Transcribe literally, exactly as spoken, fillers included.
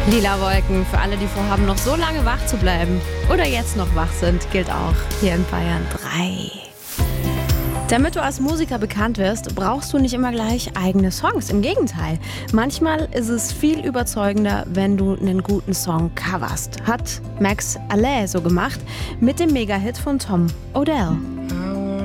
Lila Wolken, für alle, die vorhaben, noch so lange wach zu bleiben oder jetzt noch wach sind, gilt auch hier in Bayern drei. Damit du als Musiker bekannt wirst, brauchst du nicht immer gleich eigene Songs. Im Gegenteil, manchmal ist es viel überzeugender, wenn du einen guten Song coverst. Hat Max Allais so gemacht mit dem Megahit von Tom Odell.